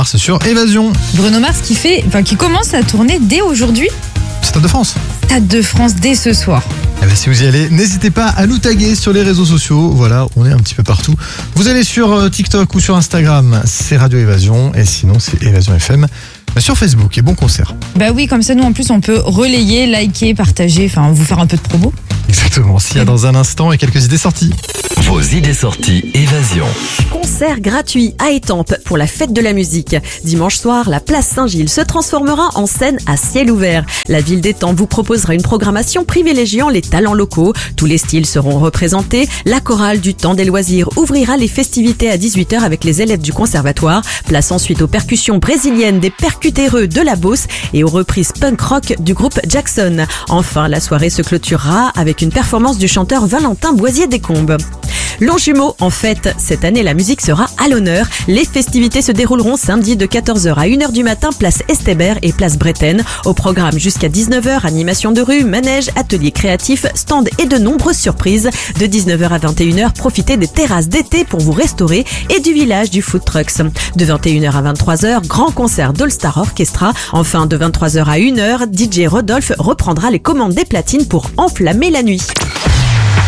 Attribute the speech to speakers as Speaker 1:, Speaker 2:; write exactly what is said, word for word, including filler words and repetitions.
Speaker 1: Mars sur Évasion.
Speaker 2: Bruno Mars qui fait, enfin qui commence à tourner dès aujourd'hui.
Speaker 1: Stade de France.
Speaker 2: Stade de France dès ce soir.
Speaker 1: Eh ben, si vous y allez, n'hésitez pas à nous taguer sur les réseaux sociaux. Voilà, on est un petit peu partout. Vous allez sur euh, TikTok ou sur Instagram, c'est Radio Évasion. Et sinon, c'est Évasion F M euh, sur Facebook. Et bon concert.
Speaker 2: Bah oui, comme ça nous en plus on peut relayer, liker, partager, enfin vous faire un peu de promo.
Speaker 1: Exactement, s'il y a dans un instant et quelques idées sorties.
Speaker 3: Vos idées sorties Évasion.
Speaker 4: Concert gratuit à Étampes pour la fête de la musique. Dimanche soir, la place Saint-Gilles se transformera en scène à ciel ouvert. La ville d'Étampes vous proposera une programmation privilégiant les talents locaux. Tous les styles seront représentés. La chorale du temps des loisirs ouvrira les festivités à dix-huit heures avec les élèves du conservatoire. Place ensuite aux percussions brésiliennes des percutéreux de la Beauce et aux reprises punk rock du groupe Jackson. Enfin, la soirée se clôturera avec une performance du chanteur Valentin Boisier-Descombes. Longjumeau, en fête, cette année la musique sera à l'honneur. Les festivités se dérouleront samedi de quatorze heures à une heure du matin, place Estébert et place Bretagne. Au programme jusqu'à dix-neuf heures, animation de rue, manège, ateliers créatifs, stands et de nombreuses surprises. De dix-neuf heures à vingt et une heures, profitez des terrasses d'été pour vous restaurer et du village du Food Trucks. De vingt et une heures à vingt-trois heures, grand concert d'All Star Orchestra. Enfin, de vingt-trois heures à une heure, D J Rodolphe reprendra les commandes des platines pour enflammer la nuit.